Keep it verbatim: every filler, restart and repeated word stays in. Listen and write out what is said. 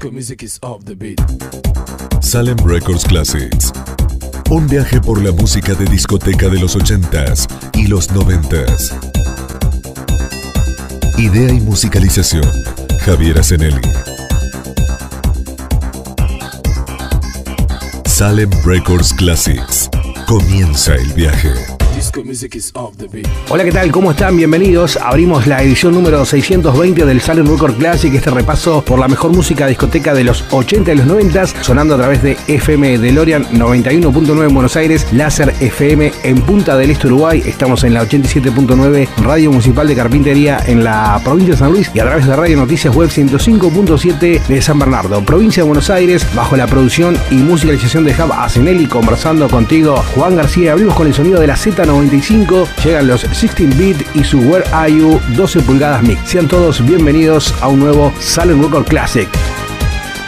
Disco music is off the beat. Salem Records Classics. Un viaje por la música de discoteca de los ochentas y los noventas. Idea y musicalización, Javier Asenelli. Salem Records Classics. Comienza el viaje. Hola, ¿qué tal? ¿Cómo están? Bienvenidos. Abrimos la edición número seiscientos veinte del Salem Record Classic, este repaso por la mejor música discoteca de los ochenta y los noventa, sonando a través de F M DeLorean noventa y uno punto nueve en Buenos Aires, Láser F M en Punta del Este, Uruguay. Estamos en la ochenta y siete punto nueve, Radio Municipal de Carpintería en la provincia de San Luis, y a través de Radio Noticias Web ciento cinco punto siete de San Bernardo, provincia de Buenos Aires, bajo la producción y musicalización de Javier Asenelli, conversando contigo, Juan García. Abrimos con el sonido de la Z noventa y cinco, llegan los dieciséis bit y su Where Are You doce pulgadas mix. Sean todos bienvenidos a un nuevo Salem Record Classic.